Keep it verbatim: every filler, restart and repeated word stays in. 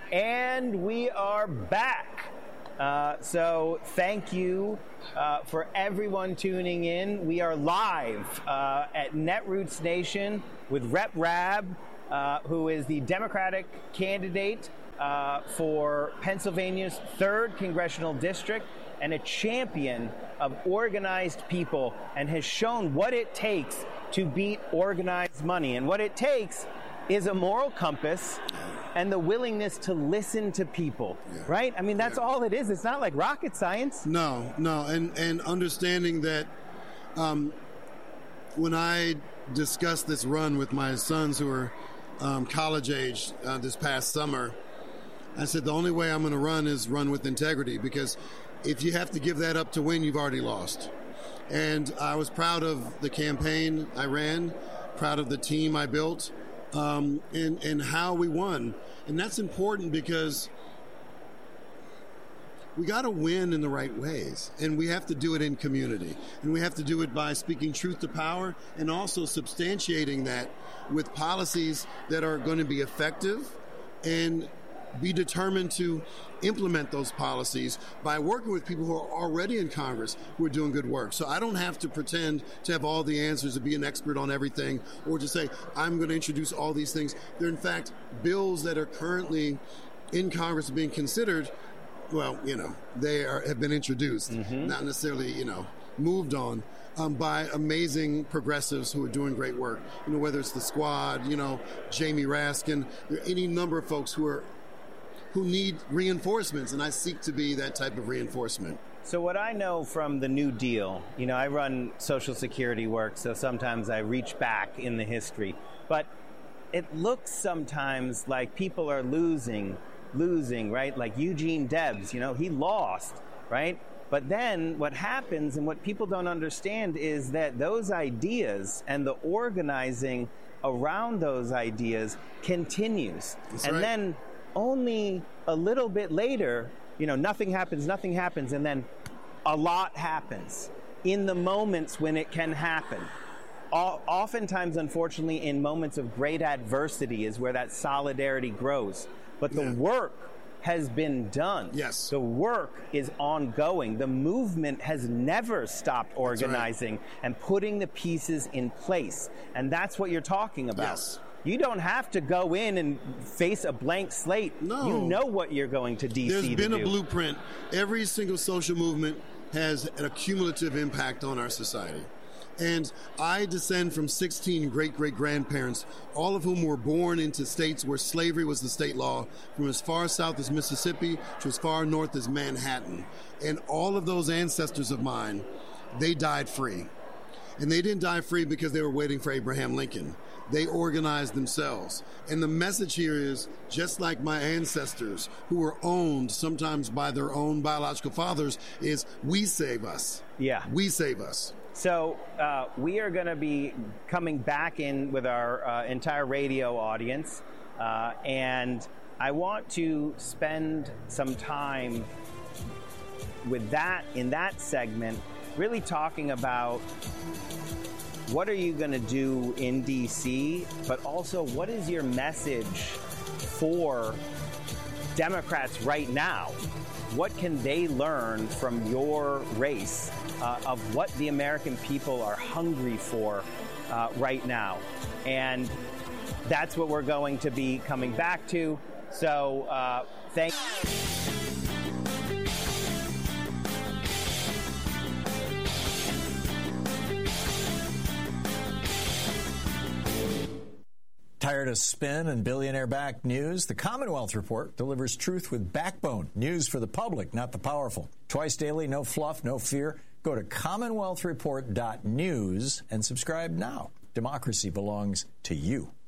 And we are back. Uh, so thank you uh, for everyone tuning in. We are live uh, at Netroots Nation with Rep Rabb, uh, who is the Democratic candidate uh, for Pennsylvania's third congressional district and a champion of organized people, and has shown what it takes to beat organized money. And what it takes is a moral compass and the willingness to listen to people, yeah. right? I mean, that's yeah. all it is. It's not like rocket science. No, no. And, and understanding that um, when I discussed this run with my sons who are um, college age uh, this past summer, I said the only way I'm going to run is run with integrity, because if you have to give that up to win, you've already lost. And I was proud of the campaign I ran, proud of the team I built, Um, and, and how we won. And that's important because we got to win in the right ways. And we have to do it in community. And we have to do it by speaking truth to power and also substantiating that with policies that are going to be effective and be determined to implement those policies by working with people who are already in Congress who are doing good work. So I don't have to pretend to have all the answers, to be an expert on everything, or to say, I'm going to introduce all these things. They're, in fact, bills that are currently in Congress being considered. Well, you know, they are, have been introduced, mm-hmm. not necessarily, you know, moved on um, by amazing progressives who are doing great work. You know, whether it's the Squad, you know, Jamie Raskin, there are any number of folks who are who need reinforcements, and I seek to be that type of reinforcement. So what I know from the New Deal, you know, I run Social Security work, so sometimes I reach back in the history, but it looks sometimes like people are losing, losing, right? Like Eugene Debs, you know, he lost, right? But then what happens, and what people don't understand, is that those ideas and the organizing around those ideas continues. That's and right. then only a little bit later, you know, nothing happens, nothing happens, and then a lot happens in the moments when it can happen. Oftentimes, unfortunately, in moments of great adversity is where that solidarity grows. But the yeah. work has been done. Yes. The work is ongoing. The movement has never stopped organizing right. and putting the pieces in place. And that's what you're talking about. Yes. You don't have to go in and face a blank slate. No. You know what you're going to D C There's to been do. a blueprint. Every single social movement has a cumulative impact on our society. And I descend from sixteen great-great-grandparents, all of whom were born into states where slavery was the state law, from as far south as Mississippi to as far north as Manhattan. And all of those ancestors of mine, they died free. And they didn't die free because they were waiting for Abraham Lincoln. They organized themselves. And the message here is, just like my ancestors who were owned sometimes by their own biological fathers, is we save us. Yeah. We save us. So uh, we are going to be coming back in with our uh, entire radio audience. Uh, and I want to spend some time with that, in that segment, really talking about what are you going to do in D C, but also what is your message for Democrats right now? What can they learn from your race uh, of what the American people are hungry for uh, right now? And that's what we're going to be coming back to. So uh, thank you. Tired of spin and billionaire-backed news? The Commonwealth Report delivers truth with backbone. News for the public, not the powerful. Twice daily, no fluff, no fear. Go to commonwealth report dot news and subscribe now. Democracy belongs to you.